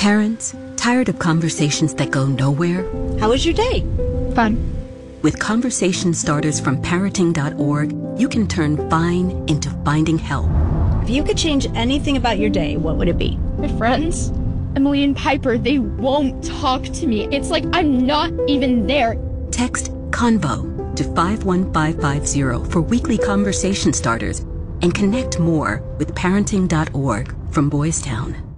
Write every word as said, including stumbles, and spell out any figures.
Parents, tired of conversations that go nowhere? How was your day? Fun. With conversation starters from parenting dot org, you can turn fine into finding help. If you could change anything about your day, what would it be? My friends, Emily and Piper, they won't talk to me. It's like I'm not even there. Text CONVO to five one five five zero for weekly conversation starters and connect more with parenting dot org from Boys Town.